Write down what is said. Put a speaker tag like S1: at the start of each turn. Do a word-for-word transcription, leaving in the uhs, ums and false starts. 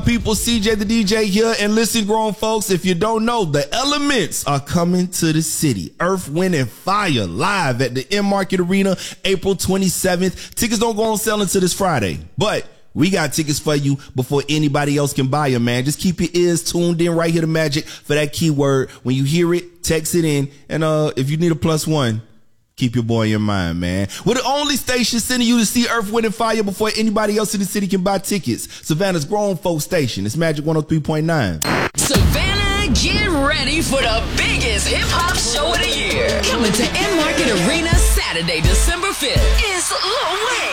S1: people? C J the D J here. And listen, grown folks, if you don't know, the Elements are coming to the city. Earth, Wind, and Fire live at the M-Market Arena, April twenty-seventh. Tickets don't go on sale until this Friday, but we got tickets for you before anybody else can buy them, man. Just keep your ears tuned in right here to Magic for that keyword. When you hear it, text it in. And uh, if you need a plus one, keep your boy in mind, man. We're the only station sending you to see Earth, Wind, and Fire before anybody else in the city can buy tickets. Savannah's grown folk station. It's Magic one oh three point nine.
S2: Savannah, get ready for the biggest hip-hop show of the year. Coming to M-Market Arena Saturday, December fifth. It's Lil Wayne.